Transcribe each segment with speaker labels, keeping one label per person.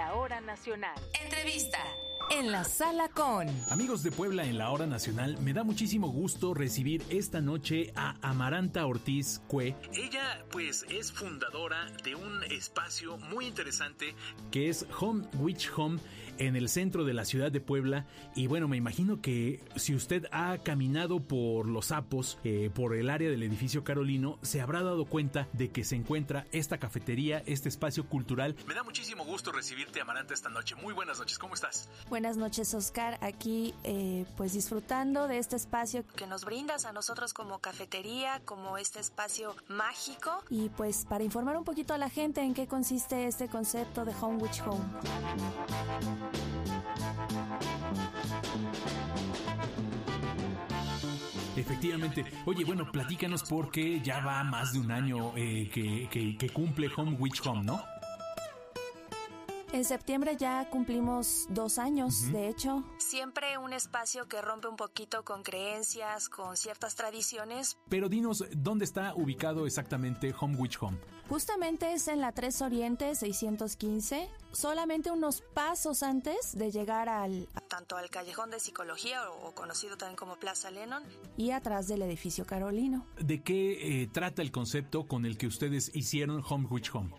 Speaker 1: La Hora Nacional.
Speaker 2: Entrevista. En la sala con...
Speaker 3: Amigos de Puebla en la Hora Nacional, me da muchísimo gusto recibir esta noche a Amaranta Ortiz Cue. Ella, pues, es fundadora de un espacio muy interesante que es Home Witch Home en el centro de la ciudad de Puebla. Y bueno, me imagino que si usted ha caminado por Los Sapos, por el área del edificio Carolino, se habrá dado cuenta de que se encuentra esta cafetería, este espacio cultural. Me da muchísimo gusto recibirte, Amaranta, esta noche. Muy buenas noches, ¿cómo estás?
Speaker 4: Buenas noches, Oscar. Aquí pues disfrutando de este espacio que nos brindas a nosotros como cafetería, como este espacio mágico. Y pues para informar un poquito a la gente en qué consiste este concepto de Home Witch Home.
Speaker 3: Efectivamente. Oye, bueno, platícanos porque ya va más de un año que cumple Home Witch Home, ¿no?
Speaker 4: En septiembre ya cumplimos 2 años, de hecho. Siempre un espacio que rompe un poquito con creencias, con ciertas tradiciones.
Speaker 3: Pero dinos, ¿dónde está ubicado exactamente Home Witch Home?
Speaker 4: Justamente es en la 3 Oriente 615, solamente unos pasos antes de llegar tanto al Callejón de Psicología, o conocido también como Plaza Lennon, y atrás del edificio Carolino.
Speaker 3: ¿De qué trata el concepto con el que ustedes hicieron Home Witch Home?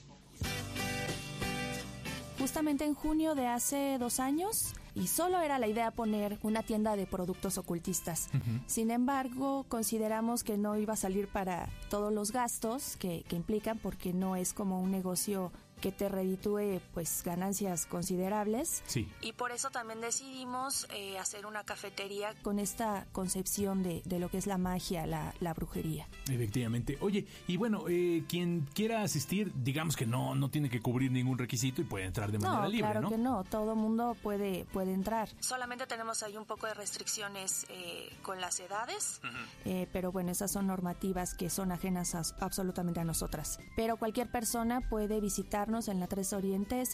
Speaker 4: Justamente en junio de hace 2 años, y solo era la idea poner una tienda de productos ocultistas. Sin embargo, consideramos que no iba a salir para todos los gastos que implican, porque no es como un negocio que te reditúe pues ganancias considerables.
Speaker 3: Sí.
Speaker 4: Y por eso también decidimos hacer una cafetería con esta concepción de lo que es la magia, la brujería.
Speaker 3: Efectivamente. Oye, y bueno, quien quiera asistir, digamos que no tiene que cubrir ningún requisito y puede entrar de manera libre, ¿no?
Speaker 4: Claro que no, todo mundo puede entrar. Solamente tenemos ahí un poco de restricciones con las edades, pero bueno, esas son normativas que son ajenas absolutamente a nosotras. Pero cualquier persona puede visitarnos en la 3 Oriente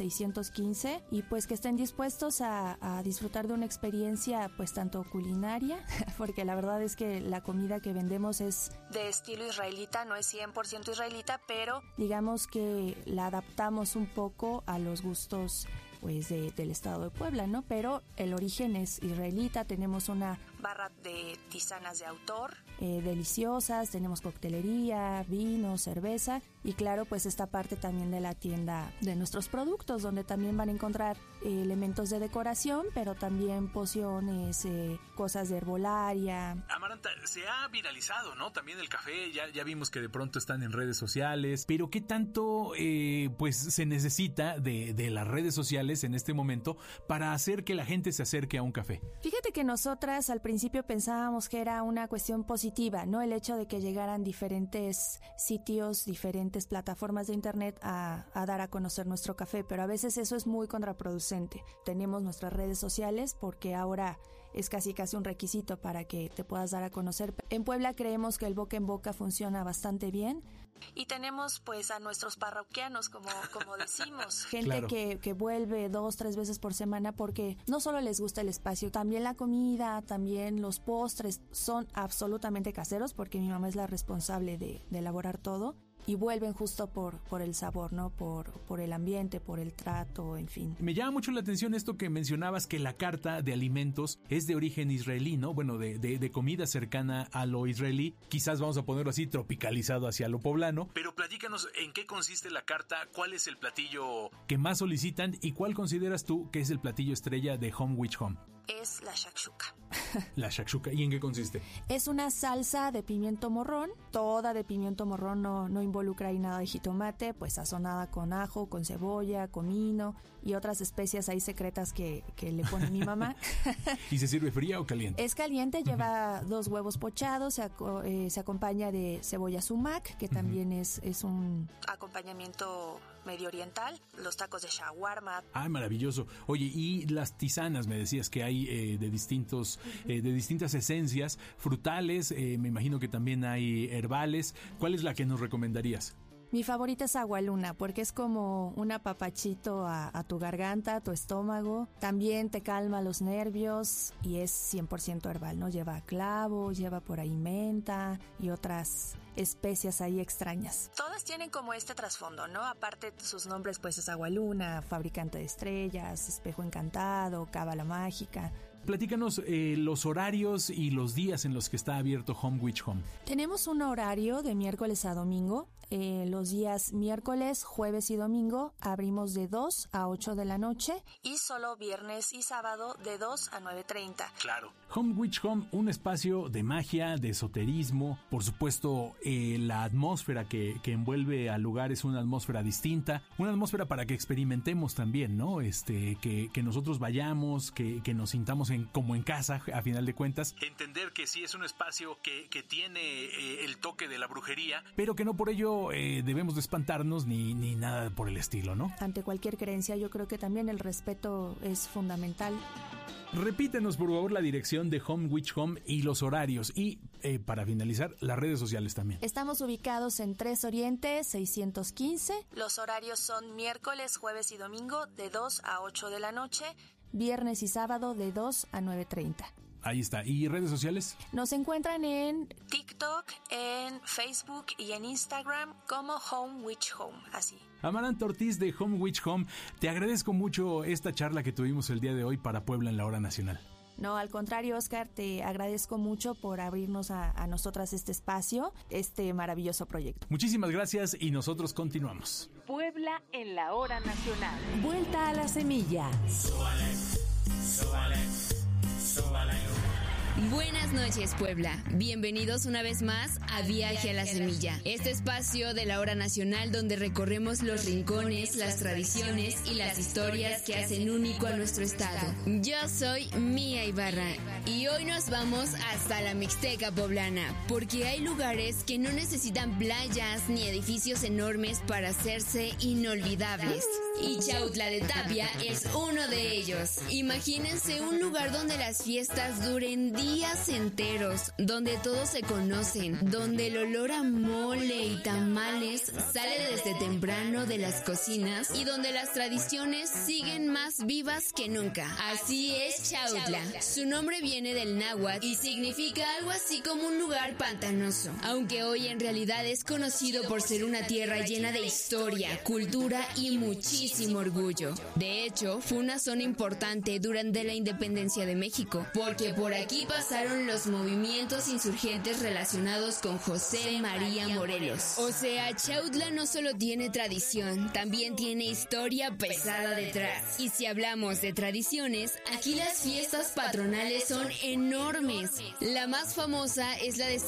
Speaker 4: 615 y pues que estén dispuestos a disfrutar de una experiencia pues tanto culinaria, porque la verdad es que la comida que vendemos es de estilo israelita, no es 100% israelita, pero digamos que la adaptamos un poco a los gustos pues del estado de Puebla, ¿no? Pero el origen es israelita. Tenemos una barra de tisanas de autor deliciosas, tenemos coctelería, vino, cerveza y claro, pues esta parte también de la tienda de nuestros productos, donde también van a encontrar elementos de decoración, pero también pociones, cosas de herbolaria.
Speaker 3: Amaranta, se ha viralizado, ¿no? También el café, ya vimos que de pronto están en redes sociales, pero ¿qué tanto pues se necesita de las redes sociales en este momento para hacer que la gente se acerque a un café?
Speaker 4: Fíjate que nosotras al principio pensábamos que era una cuestión positiva, ¿no? El hecho de que llegaran diferentes sitios, diferentes plataformas de internet a dar a conocer nuestro café, pero a veces eso es muy contraproducente. Tenemos nuestras redes sociales porque ahora es casi un requisito para que te puedas dar a conocer. En Puebla creemos que el boca en boca funciona bastante bien. Y tenemos pues a nuestros parroquianos, como decimos, gente
Speaker 3: claro,
Speaker 4: que vuelve 2-3 veces por semana porque no solo les gusta el espacio, también la comida, también los postres son absolutamente caseros porque mi mamá es la responsable de elaborar todo. Y vuelven justo por el sabor, ¿no? Por el ambiente, por el trato, en fin.
Speaker 3: Me llama mucho la atención esto que mencionabas, que la carta de alimentos es de origen israelí, ¿no? Bueno, de comida cercana a lo israelí. Quizás vamos a ponerlo así, tropicalizado hacia lo poblano. Pero platícanos en qué consiste la carta, cuál es el platillo que más solicitan y cuál consideras tú que es el platillo estrella de Home Witch Home.
Speaker 4: Es la shakshuka.
Speaker 3: La shakshuka, ¿y en qué consiste?
Speaker 4: Es una salsa de pimiento morrón, toda de pimiento morrón, no involucra ahí nada de jitomate, pues sazonada con ajo, con cebolla, comino y otras especias ahí secretas que le pone mi mamá.
Speaker 3: ¿Y se sirve fría o caliente?
Speaker 4: Es caliente, lleva 2 huevos pochados, se acompaña de cebolla sumac, que también es un acompañamiento medio oriental, los tacos de shawarma.
Speaker 3: Ah, maravilloso. Oye, y las tisanas, me decías que hay de distintas esencias, frutales, me imagino que también hay herbales. ¿Cuál es la que nos recomendarías?
Speaker 4: Mi favorita es Agualuna porque es como un apapachito a tu garganta, a tu estómago. También te calma los nervios y es 100% herbal, ¿no? Lleva clavo, lleva por ahí menta y otras especias ahí extrañas. Todas tienen como este trasfondo, ¿no? Aparte sus nombres pues es Agualuna, fabricante de estrellas, espejo encantado, cábala mágica.
Speaker 3: Platícanos los horarios y los días en los que está abierto Home Witch Home.
Speaker 4: Tenemos un horario de miércoles a domingo. Los días miércoles, jueves y domingo abrimos de 2 a 8 de la noche y solo viernes y sábado de 2 a 9:30.
Speaker 3: Claro. Home Witch Home, un espacio de magia, de esoterismo. Por supuesto, la atmósfera que envuelve al lugar es una atmósfera distinta. Una atmósfera para que experimentemos también, ¿no? Que nosotros vayamos, que nos sintamos como en casa, a final de cuentas. Entender que sí es un espacio que tiene el toque de la brujería, pero que no por ello debemos de espantarnos ni nada por el estilo, ¿no?
Speaker 4: Ante cualquier creencia, yo creo que también el respeto es fundamental.
Speaker 3: Repítenos, por favor, la dirección de Home Witch Home y los horarios. Y, para finalizar, las redes sociales también.
Speaker 4: Estamos ubicados en 3 Oriente, 615. Los horarios son miércoles, jueves y domingo de 2 a 8 de la noche. Viernes y sábado de 2 a 9:30.
Speaker 3: Ahí está. ¿Y redes sociales?
Speaker 4: Nos encuentran en TikTok, en Facebook y en Instagram como Home Witch Home, así.
Speaker 3: Amaranta Ortiz de Home Witch Home, te agradezco mucho esta charla que tuvimos el día de hoy para Puebla en la Hora Nacional.
Speaker 4: No, al contrario, Oscar, te agradezco mucho por abrirnos a nosotras este espacio, este maravilloso proyecto.
Speaker 3: Muchísimas gracias y nosotros continuamos.
Speaker 2: Puebla en la Hora Nacional.
Speaker 1: Vuelta a la semilla.
Speaker 5: Súbale, súbale, súbale.
Speaker 6: Buenas noches, Puebla. Bienvenidos una vez más a Viaje a la Semilla, este espacio de la Hora Nacional donde recorremos los rincones, las tradiciones y las historias que hacen único a nuestro estado. Yo soy Mía Ibarra y hoy nos vamos hasta la Mixteca poblana, porque hay lugares que no necesitan playas ni edificios enormes para hacerse inolvidables. Y Chautla de Tapia es uno de ellos. Imagínense un lugar donde las fiestas duren días enteros, donde todos se conocen, donde el olor a mole y tamales sale desde temprano de las cocinas y donde las tradiciones siguen más vivas que nunca. Así es Chautla. Su nombre viene del náhuatl y significa algo así como un lugar pantanoso, aunque hoy en realidad es conocido por ser una tierra llena de historia, cultura y muchísimo orgullo. De hecho, fue una zona importante durante la independencia de México, porque por aquí pasaron los movimientos insurgentes relacionados con José María Morelos. O sea, Chautla no solo tiene tradición, también tiene historia pesada detrás. Y si hablamos de tradiciones, aquí las fiestas patronales son enormes. La más famosa es la de